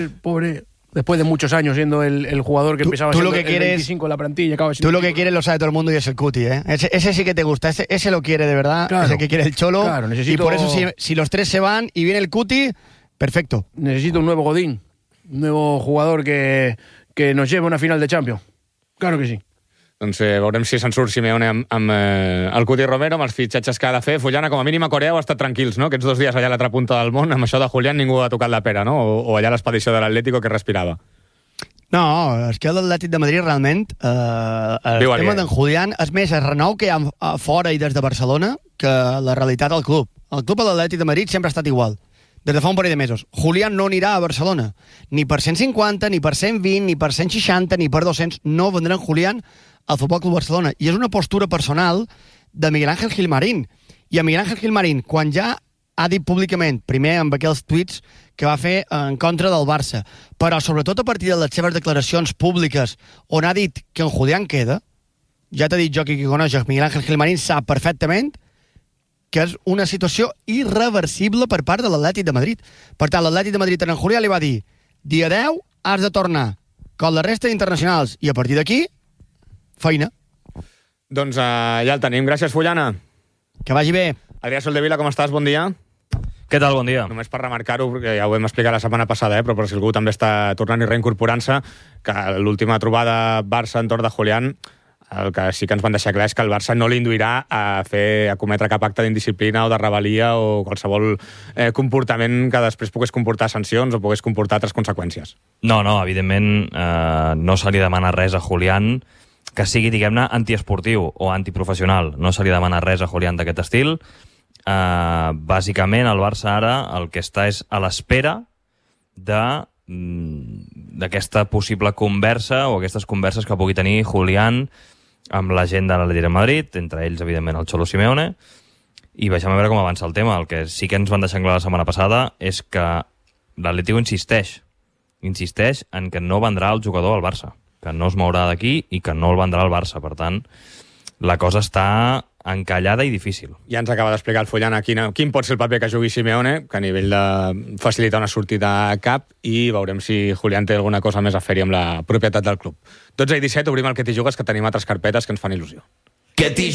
Pobre, después de muchos años siendo el jugador que empezaba siendo el 25 en la plantilla. Tú lo que quieres lo sabe todo el mundo y es el Cuti, ¿eh? Ese sí que te gusta, ese lo quiere de verdad, claro. Es el que quiere el Cholo. Claro, y por eso si los tres se van y viene el Cuti, perfecto. Necesito un nuevo Godín, un nuevo jugador que nos lleve a una final de Champions. Claro que sí. Doncs veurem si se'n surt Simeone amb el Cuti Romero, amb els fitxatges que ha de fer. Fullana, com a mínim a Corea heu estat tranquils, no? Aquests 2 dies allà a l'altra punta del món, amb això de Julián ningú ha tocat la pera, no? O allà l'expedició de l'Atlético que respirava. No, és que l'Atlètic de Madrid realment el tema d'en Julián és més el renou que hi ha fora i des de Barcelona que la realitat del club. El club de l'Atlètic de Madrid sempre ha estat igual. Des de fa un parell de mesos. Julián no anirà a Barcelona. Ni per 150, ni per 120, ni per 160, ni per 200. No vendran Julián al Futbol Club Barcelona. I és una postura personal de Miguel Ángel Gilmarín. I a Miguel Ángel Gilmarín, quan ja ha dit públicament, primer amb aquells tuits que va fer en contra del Barça, però sobretot a partir de les seves declaracions públiques on ha dit que en Julián queda, ja t'ha dit jo que coneixes Miguel Ángel Gilmarín sap perfectament que és una situació irreversible per part de l'Atlètic de Madrid. Per tant, l'Atlètic de Madrid en Julián li va dir dia 10 has de tornar com la resta d'internacionals i a partir d'aquí, feina. Doncs ja el tenim. Gràcies, Fullana. Que vagi bé. Adrià Soldevila, com estàs? Bon dia. Què tal? Bon dia. Només per remarcar-ho, perquè ja ho vam explicar la setmana passada, però per si algú també està tornant i reincorporant-se, que l'última trobada Barça entorn de Julián, el que sí que ens van deixar clar és que el Barça no l'induirà a cometre cap acte d'indisciplina o de rebel·lia o qualsevol comportament que després pogués comportar sancions o pogués comportar altres conseqüències. No, evidentment no se li demana res a Julián que sigui, diguem-ne, antiesportiu o antiprofessional. No se li demana res a Julián d'aquest estil. Bàsicament, el Barça ara el que està és a l'espera d'aquesta possible conversa o aquestes converses que pugui tenir Julián amb la gent de l'Atlètic de Madrid, entre ells, evidentment, el Cholo Simeone, i vegem a veure com avança el tema. El que sí que ens van deixar clar la setmana passada és que l'Atlético insisteix en que no vendrà el jugador al Barça, que no es mourà d'aquí i que no el vendrà al Barça. Per tant, la cosa està encallada i difícil. Ja ens acaba d'explicar el Fullana quin pot ser el paper que jugui Simeone, que a nivell de facilitar una sortida a cap, i veurem si Julián té alguna cosa més a fer-hi amb la propietat del club. 12:17, obrim el Que t'hi jugues, que tenim altres carpetes que ens fan il·lusió.